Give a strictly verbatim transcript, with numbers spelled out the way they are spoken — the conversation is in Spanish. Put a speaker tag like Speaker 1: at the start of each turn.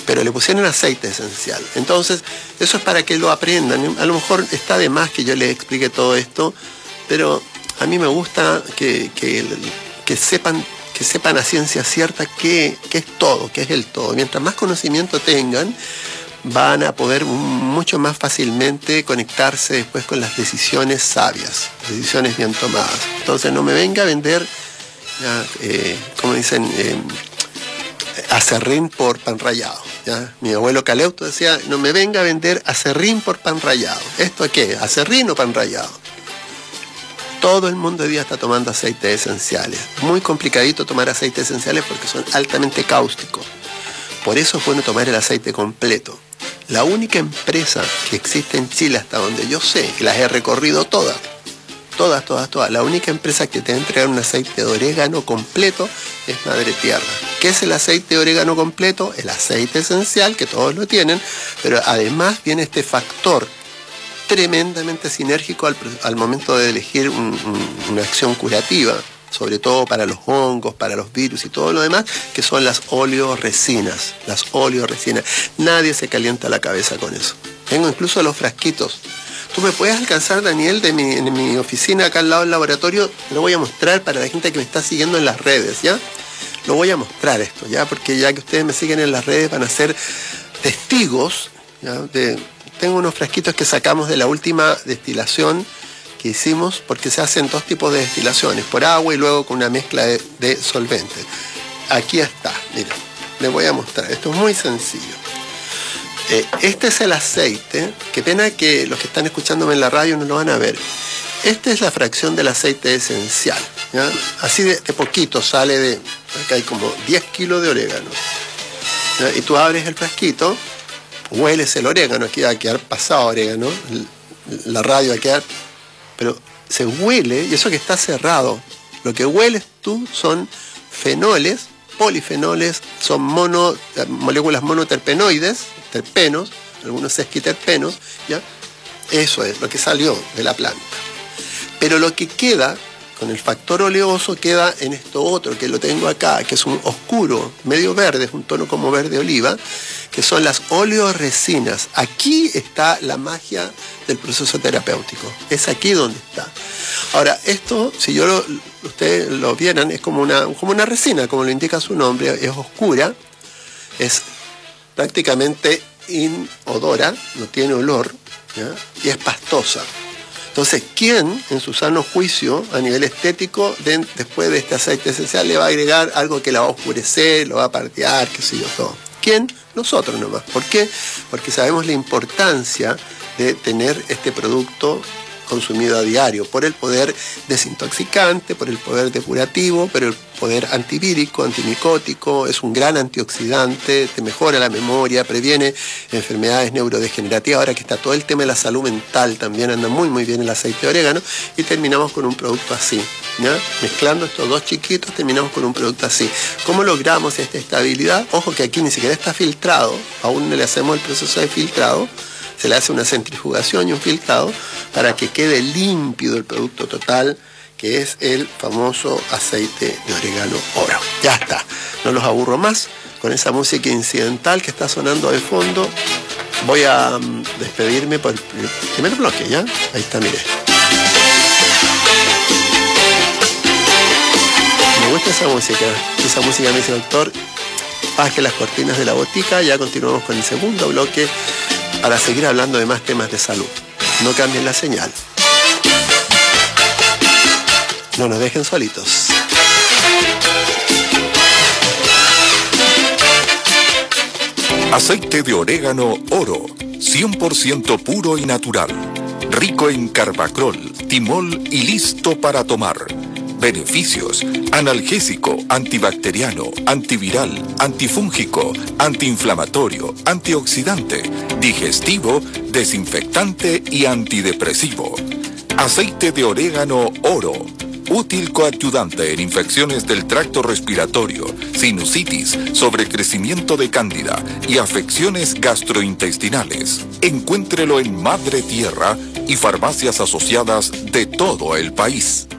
Speaker 1: pero le pusieron aceite esencial. Entonces, eso es para que lo aprendan. A lo mejor está de más que yo les explique todo esto, pero a mí me gusta que, que, que sepan que sepan a ciencia cierta qué, qué es todo, qué es el todo. Mientras más conocimiento tengan, van a poder mucho más fácilmente conectarse después con las decisiones sabias, decisiones bien tomadas. Entonces no me venga a vender, ya, eh, como dicen, eh, acerrín por pan rallado. ¿Ya? Mi abuelo Caleuto decía, no me venga a vender acerrín por pan rallado. ¿Esto qué? ¿Acerrín o pan rallado? Todo el mundo hoy día está tomando aceites esenciales. Muy complicadito tomar aceites esenciales porque son altamente cáusticos. Por eso es bueno tomar el aceite completo. La única empresa que existe en Chile hasta donde yo sé, que las he recorrido todas, todas, todas, todas, la única empresa que te va a entregar un aceite de orégano completo es Madre Tierra. ¿Qué es el aceite de orégano completo? El aceite esencial, que todos lo tienen, pero además viene este factor tremendamente sinérgico al, al momento de elegir un, un, una acción curativa, sobre todo para los hongos, para los virus y todo lo demás, que son las oleoresinas. Las oleoresinas. Nadie se calienta la cabeza con eso. Tengo incluso los frasquitos. Tú me puedes alcanzar, Daniel, de mi, en mi oficina acá al lado del laboratorio. Lo voy a mostrar para la gente que me está siguiendo en las redes, ¿ya? Lo voy a mostrar esto, ¿ya? Porque ya que ustedes me siguen en las redes van a ser testigos, ¿ya? De, tengo unos frasquitos que sacamos de la última destilación que hicimos, porque se hacen dos tipos de destilaciones, por agua y luego con una mezcla de, de solvente. Aquí está, miren, les voy a mostrar. Esto es muy sencillo. Eh, este es el aceite. Qué pena que los que están escuchándome en la radio no lo van a ver. Esta es la fracción del aceite esencial, ¿ya? Así de, de poquito sale de... Acá hay como diez kilos de orégano, ¿ya? Y tú abres el frasquito, hueles el orégano, aquí va a quedar pasado orégano, la radio va a quedar... Pero se huele, y eso que está cerrado, lo que hueles tú son fenoles, polifenoles, son mono, moléculas monoterpenoides, terpenos, algunos sesquiterpenos, ¿ya? Eso es lo que salió de la planta. Pero lo que queda con el factor oleoso queda en esto otro, que lo tengo acá, que es un oscuro, medio verde, es un tono como verde oliva, que son las oleoresinas. Aquí está la magia del proceso terapéutico. Es aquí donde está. Ahora, esto, si yo lo, ustedes lo vieran, es como una, como una resina, como lo indica su nombre, es oscura, es prácticamente inodora, no tiene olor, ¿ya? Y es pastosa. Entonces, ¿quién, en su sano juicio, a nivel estético, de, después de este aceite esencial, le va a agregar algo que la va a oscurecer, lo va a partear, qué sé yo, todo? ¿Quién? Nosotros nomás. ¿Por qué? Porque sabemos la importancia de tener este producto consumido a diario, por el poder desintoxicante, por el poder depurativo, por el poder antivírico, antimicótico, es un gran antioxidante, te mejora la memoria, previene enfermedades neurodegenerativas. Ahora que está todo el tema de la salud mental, también anda muy muy bien el aceite de orégano, y terminamos con un producto así, ¿ya? Mezclando estos dos chiquitos terminamos con un producto así. ¿Cómo logramos esta estabilidad? Ojo que aquí ni siquiera está filtrado, aún no le hacemos el proceso de filtrado, se le hace una centrifugación y un filtrado para que quede límpido el producto total, que es el famoso aceite de orégano oro. Ya está, no los aburro más con esa música incidental que está sonando de fondo. Voy a um, despedirme por el primer bloque, ¿ya? Ahí está, mire. Me gusta esa música, esa música me dice, doctor, baje las cortinas de la botica. Ya continuamos con el segundo bloque para seguir hablando de más temas de salud. No cambien la señal. No nos dejen solitos.
Speaker 2: Aceite de orégano oro, cien por ciento puro y natural. Rico en carbacrol, timol y listo para tomar. Beneficios: analgésico, antibacteriano, antiviral, antifúngico, antiinflamatorio, antioxidante, digestivo, desinfectante y antidepresivo. Aceite de orégano oro, útil coadyuvante en infecciones del tracto respiratorio, sinusitis, sobrecrecimiento de cándida y afecciones gastrointestinales. Encuéntrelo en Madre Tierra y farmacias asociadas de todo el país.